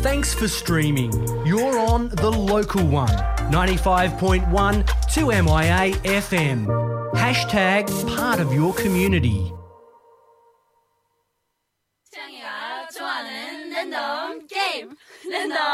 Thanks for streaming. You're on the local one, 95.1 2MIA FM. Hashtag part of your community. 창이가 좋아하는 랜덤 게임 랜덤